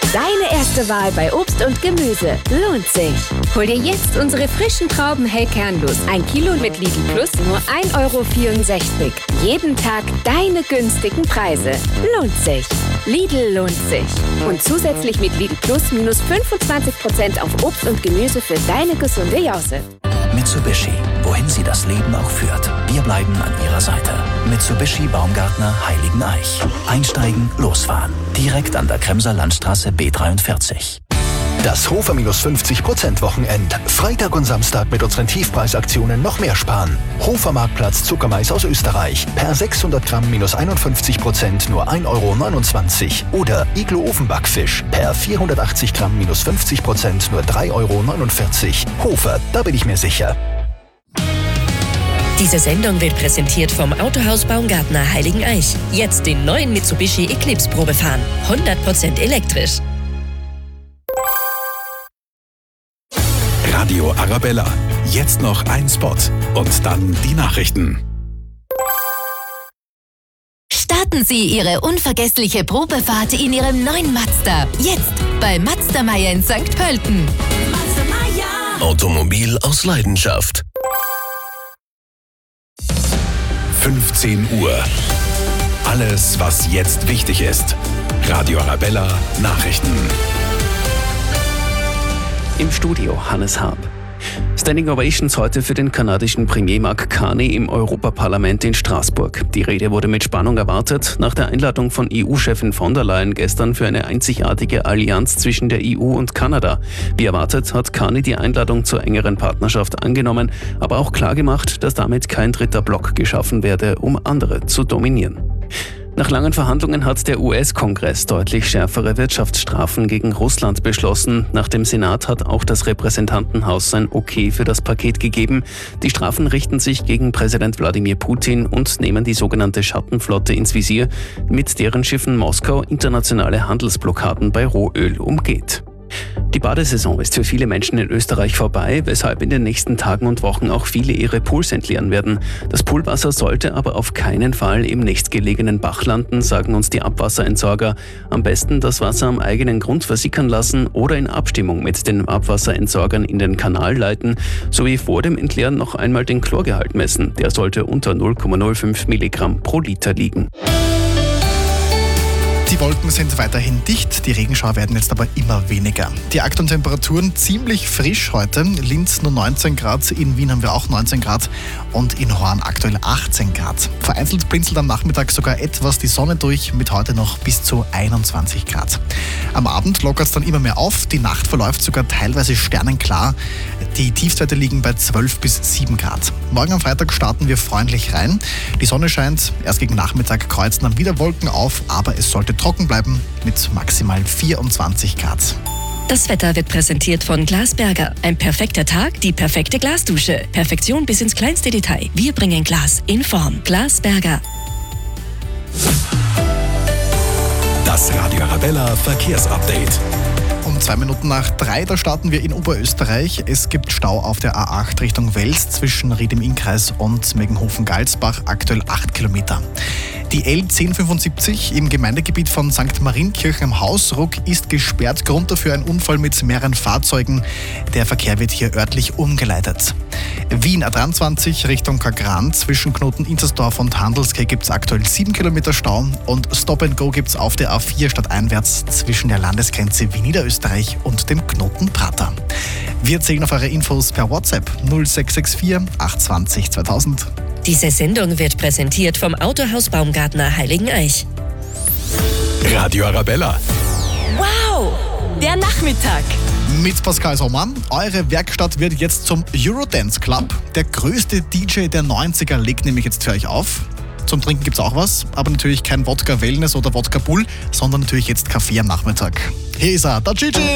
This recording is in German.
Deine erste Wahl bei Obst und Gemüse. Lohnt sich. Hol dir jetzt unsere frischen Trauben hell kernlos. 1 Kilo mit Lidl Plus nur 1,64 €. Jeden Tag deine günstigen Preise. Lohnt sich. Lidl lohnt sich. Und zusätzlich mit Lidl Plus minus 25% auf Obst und Gemüse für deine gesunde Jause. Mitsubishi, wohin sie das Leben auch führt. Wir bleiben an ihrer Seite. Mitsubishi Baumgartner Heiligeneich. Einsteigen, losfahren. Direkt an der Kremser Landstraße B43. Das Hofer minus 50% Wochenend. Freitag und Samstag mit unseren Tiefpreisaktionen noch mehr sparen. Hofer Marktplatz Zuckermais aus Österreich. Per 600 Gramm minus 51% nur 1,29 €. Oder Iglo Ofenbackfisch. Per 480 Gramm minus 50% nur 3,49 €. Hofer, da bin ich mir sicher. Diese Sendung wird präsentiert vom Autohaus Baumgartner Heiligeneich. Jetzt den neuen Mitsubishi Eclipse Probe fahren. 100% elektrisch. Radio Arabella. Jetzt noch ein Spot. Und dann die Nachrichten. Starten Sie Ihre unvergessliche Probefahrt in Ihrem neuen Mazda. Jetzt bei Mazda Meier in St. Pölten. Automobil aus Leidenschaft. 15 Uhr. Alles, was jetzt wichtig ist. Radio Arabella Nachrichten. Im Studio Hannes Haab. Standing Ovations heute für den kanadischen Premier Mark Carney im Europaparlament in Straßburg. Die Rede wurde mit Spannung erwartet nach der Einladung von EU-Chefin von der Leyen gestern für eine einzigartige Allianz zwischen der EU und Kanada. Wie erwartet hat Carney die Einladung zur engeren Partnerschaft angenommen, aber auch klargemacht, dass damit kein dritter Block geschaffen werde, um andere zu dominieren. Nach langen Verhandlungen hat der US-Kongress deutlich schärfere Wirtschaftsstrafen gegen Russland beschlossen. Nach dem Senat hat auch das Repräsentantenhaus sein Okay für das Paket gegeben. Die Strafen richten sich gegen Präsident Wladimir Putin und nehmen die sogenannte Schattenflotte ins Visier, mit deren Schiffen Moskau internationale Handelsblockaden bei Rohöl umgeht. Die Badesaison ist für viele Menschen in Österreich vorbei, weshalb in den nächsten Tagen und Wochen auch viele ihre Pools entleeren werden. Das Poolwasser sollte aber auf keinen Fall im nächstgelegenen Bach landen, sagen uns die Abwasserentsorger. Am besten das Wasser am eigenen Grund versickern lassen oder in Abstimmung mit den Abwasserentsorgern in den Kanal leiten, sowie vor dem Entleeren noch einmal den Chlorgehalt messen. Der sollte unter 0,05 Milligramm pro Liter liegen. Die Wolken sind weiterhin dicht, die Regenschauer werden jetzt aber immer weniger. Die aktuellen Temperaturen ziemlich frisch heute. Linz nur 19 Grad, in Wien haben wir auch 19 Grad und in Horn aktuell 18 Grad. Vereinzelt blinzelt am Nachmittag sogar etwas die Sonne durch, mit heute noch bis zu 21 Grad. Am Abend lockert es dann immer mehr auf, die Nacht verläuft sogar teilweise sternenklar. Die Tiefstwerte liegen bei 12 bis 7 Grad. Morgen am Freitag starten wir freundlich rein. Die Sonne scheint, erst gegen Nachmittag kreuzen dann wieder Wolken auf, aber es sollte trocken bleiben mit maximal 24 Grad. Das Wetter wird präsentiert von Glasberger. Ein perfekter Tag, die perfekte Glasdusche. Perfektion bis ins kleinste Detail. Wir bringen Glas in Form. Glasberger. Das Radio Arabella Verkehrsupdate. Um 2 Minuten nach 3, da starten wir in Oberösterreich. Es gibt Stau auf der A8 Richtung Wels zwischen Ried im Innkreis und Meggenhofen-Galsbach, aktuell 8 Kilometer. Die L1075 im Gemeindegebiet von St. Marienkirchen am Hausruck ist gesperrt. Grund dafür ein Unfall mit mehreren Fahrzeugen. Der Verkehr wird hier örtlich umgeleitet. Wien A23 Richtung Kagran zwischen Knoten Inzersdorf und Handelske gibt es aktuell 7 Kilometer Stau und Stop and Go gibt es auf der A4 stadteinwärts zwischen der Landesgrenze Wien Niederösterreich und dem Knoten Prater. Wir zählen auf eure Infos per WhatsApp 0664 820 2000. Diese Sendung wird präsentiert vom Autohaus Baumgartner Heiligeneich. Radio Arabella. Wow, der Nachmittag. Mit Pascal Sommer. Eure Werkstatt wird jetzt zum Eurodance Club. Der größte DJ der 90er legt nämlich jetzt für euch auf. Zum Trinken gibt's auch was, aber natürlich kein Wodka Wellness oder Wodka Bull, sondern natürlich jetzt Kaffee am Nachmittag. Hier ist er, der Gigi!